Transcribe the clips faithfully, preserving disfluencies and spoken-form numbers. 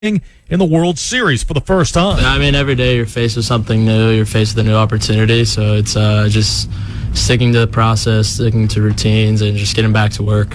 in the World Series for the first time. I mean, every day you're faced with something new. You're faced with a new opportunity. So it's uh, just sticking to the process, sticking to routines, and just getting back to work.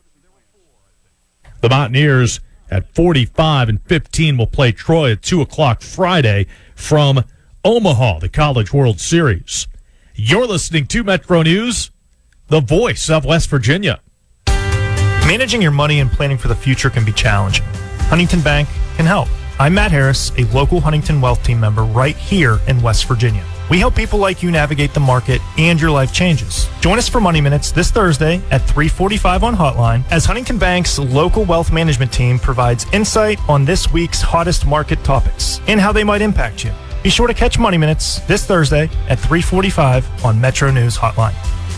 The Mountaineers at forty-five and fifteen will play Troy at two o'clock Friday from Omaha, the College World Series. You're listening to Metro News, the voice of West Virginia. Managing your money and planning for the future can be challenging. Huntington Bank can help. I'm Matt Harris, a local Huntington Wealth Team member right here in West Virginia. We help people like you navigate the market and your life changes. Join us for Money Minutes this Thursday at three forty-five on Hotline as Huntington Bank's local wealth management team provides insight on this week's hottest market topics and how they might impact you. Be sure to catch Money Minutes this Thursday at three forty-five on Metro News Hotline.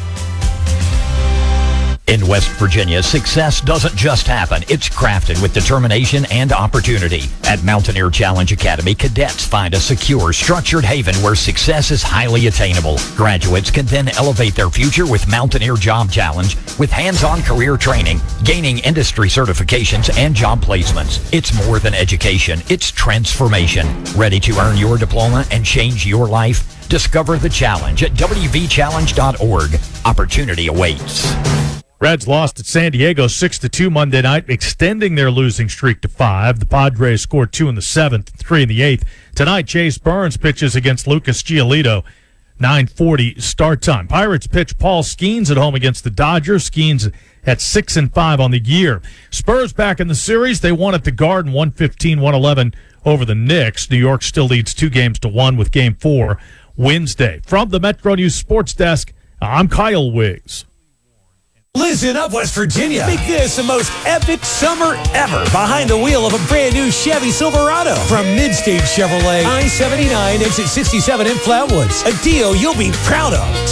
In West Virginia, success doesn't just happen. It's crafted with determination and opportunity. At Mountaineer Challenge Academy, cadets find a secure, structured haven where success is highly attainable. Graduates can then elevate their future with Mountaineer Job Challenge with hands-on career training, gaining industry certifications, and job placements. It's more than education. It's transformation. Ready to earn your diploma and change your life? Discover the challenge at w v challenge dot org. Opportunity awaits. Reds lost at San Diego six to two Monday night, extending their losing streak to five. The Padres scored two in the seventh, three in the eighth. Tonight, Chase Burns pitches against Lucas Giolito. nine forty start time. Pirates pitch Paul Skeens at home against the Dodgers. Skeens at six and five on the year. Spurs back in the series. They won at the Garden one fifteen one eleven over the Knicks. New York still leads two games to one with game four Wednesday. From the Metro News Sports Desk, I'm Kyle Wiggs. Listen up, West Virginia. Make this the most epic summer ever behind the wheel of a brand new Chevy Silverado from Midstage Chevrolet, I seventy-nine, exit sixty-seven in Flatwoods. A deal you'll be proud of.